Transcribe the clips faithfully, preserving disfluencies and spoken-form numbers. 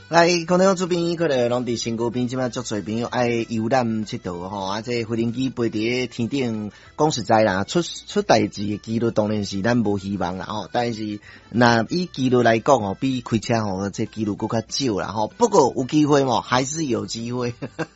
来，空中这边可能拢伫身躯边，即摆足侪朋友爱游览佚佗吼，啊，这飞行机飞伫天顶，讲实在啦，出出代志的几率当然是咱无希望啦吼，但是那以几率来讲吼，比开车吼这几率更较少啦吼。不过有机会嘛，还是有机会，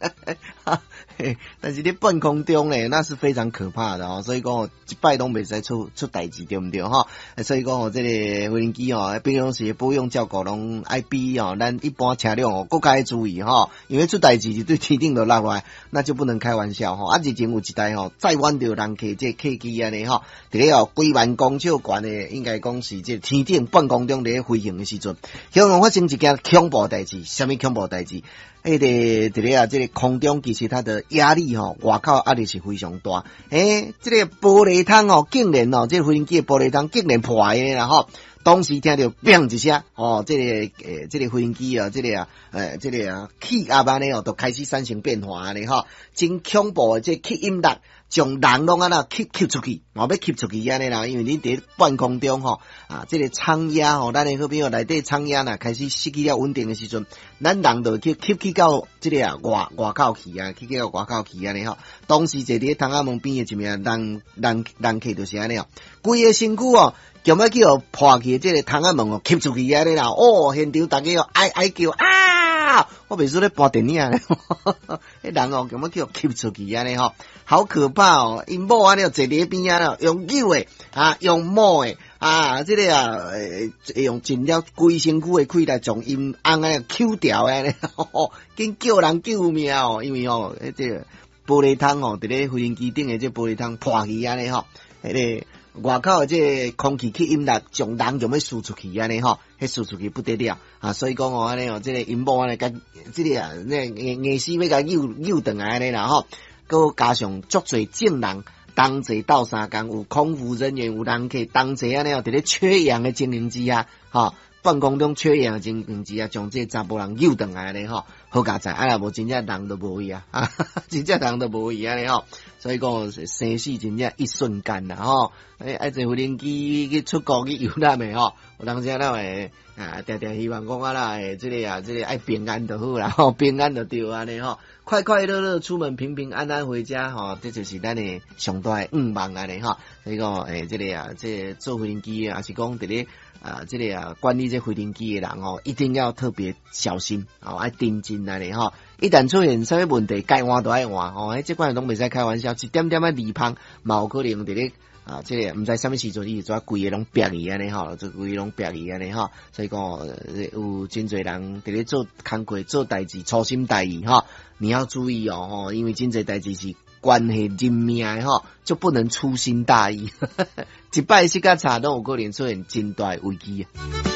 但是你半空中咧，那是非常可怕的哦。所以讲哦，一摆拢袂使出出代志，对毋对吼？所以讲哦，这个飞行机哦，平常时保养照顾拢爱比哦，咱一般车辆哦，更加要注意哈，因为出代志就对天顶就落来，那就不能开玩笑哈。啊，之前有一台吼，载满着人客这客机安尼吼，伫咧哦几万公尺悬的，应该讲是这天顶半空中咧飞行的时阵，向往发生一件恐怖代志，什么恐怖代志？迄个伫咧啊，这个空中其实它的压力吼，外口压力是非常大。诶，这个玻璃窗哦，竟然哦，这个飞行机的玻璃窗竟然破的啦吼。当时听到砰一声，哦，这个诶，这个飞行机啊，这个啊，诶，这个啊，气压安尼哦，都开始产生变化安尼吼，真恐怖的这吸引力，将人拢安那吸吸出去，哦，要吸出去安尼啦，因为你伫半空中吼，啊，这个舱压吼，咱的好比如内底舱压呐开始失去了稳定的时阵，咱人就去吸去到这个啊外外口去啊，吸去到外口去安尼吼。当时坐伫窗仔门边的一名人人人客就是安尼哦，规个身躯哦。叫要叫破去这个窗仔门哦，吸出去安尼啦！哦，现场大家哦哀哀叫啊！我袂输咧播电影咧，迄人哦，叫要叫吸出去安尼吼，好可怕哦！因某安尼坐伫边啊，用扭诶啊，用摸诶啊，这个啊，诶、呃，用尽了规身躯诶气来将因翁安尼抽掉安尼，紧叫人救命哦！因为哦，迄这个玻璃窗哦，伫咧飞行机顶诶这玻璃窗破去安尼吼，迄个。外口的这空气吸引力将人就要输出去安尼吼，迄输出去不得了啊！所以讲哦，安尼哦，这个音幕安尼甲这个啊，那硬硬死要甲扭扭转来安尼啦吼，佮加上足侪证人，同齐斗相共，有空服人员，有人客，同齐安尼哦，伫咧缺氧的情形之下，吼，半空中缺氧的情形之下，将这查甫人扭转来安尼吼，好佳哉！啊若无真正人都无去啊，啊，真正人都无去安尼吼。所以讲生死真正一瞬间啦吼，诶，爱坐飞行机去出国去游览的吼，有当时咱会啊，常常希望讲啊啦，诶，这个啊，这个爱平安就好啦，吼，平安就对安尼吼，快快乐乐出门，平平安安回家吼，这就是咱的上大的愿望安尼吼。所以讲诶，这个啊，这个坐飞行机啊，是讲伫咧啊，这个啊，管理这飞行机的人吼，一定要特别小心，哦，爱盯紧安尼吼。一旦出现啥物问题，该换都爱换吼，迄即款拢袂使开玩笑，一点点仔离旁，嘛有可能伫咧啊，即、這个毋知啥物时阵，伊就规个拢逼伊安尼吼，就规个拢逼伊安尼吼，所以讲有真侪人伫咧做工课做代志，粗心大意吼，你要注意哦吼，因为真侪代志是关系人命诶吼，就不能粗心大意，一摆时间差，拢有可能出现真大危机啊。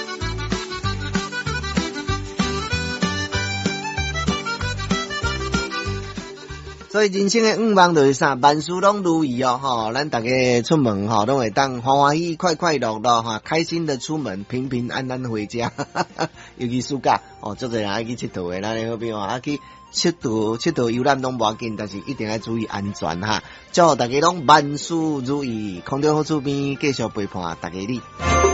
所以人生的愿望就是啥，万事拢如意哦，吼，咱大家出门吼，拢会当欢欢喜喜、快快乐乐哈，开心的出门，平平安安回家。尤其暑假哦，足侪人爱去佚佗的，咱好比哦，啊去佚佗、佚佗游览拢无要紧，但是一定要注意安全哈。祝大家拢万事如意，空中好厝边继续陪伴大家哩。